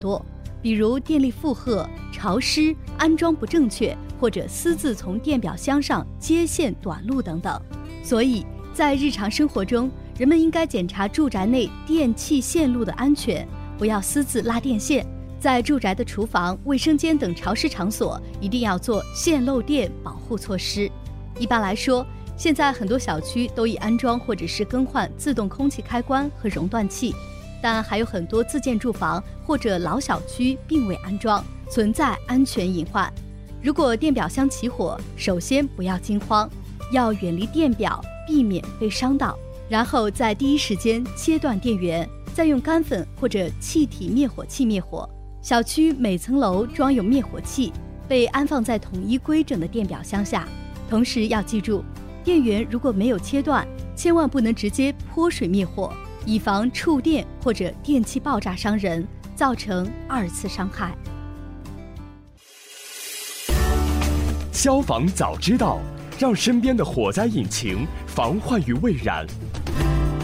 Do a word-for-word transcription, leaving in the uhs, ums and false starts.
多，比如电力负荷、潮湿、安装不正确，或者私自从电表箱上接线短路等等。所以在日常生活中，人们应该检查住宅内电气线路的安全，不要私自拉电线。在住宅的厨房、卫生间等潮湿场所，一定要做线漏电保护措施。一般来说，现在很多小区都已安装或者是更换自动空气开关和熔断器，但还有很多自建住房或者老小区并未安装，存在安全隐患。如果电表箱起火，首先不要惊慌，要远离电表，避免被伤到，然后在第一时间切断电源，再用干粉或者气体灭火器灭火。小区每层楼装有灭火器，被安放在统一规整的电表箱下。同时要记住，电源如果没有切断，千万不能直接泼水灭火，以防触电或者电器爆炸伤人，造成二次伤害。 消防早知道，让身边的火灾引擎防患于未然。